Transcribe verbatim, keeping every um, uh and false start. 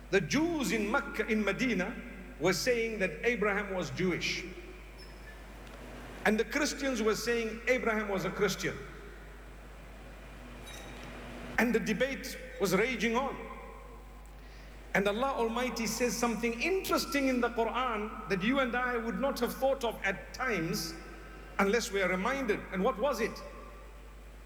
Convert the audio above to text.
The Jews in Mecca, in Medina, were saying that Abraham was Jewish. And the Christians were saying Abraham was a Christian. And the debate was raging on. And Allah Almighty says something interesting in the Quran that you and I would not have thought of at times unless we are reminded. And what was it?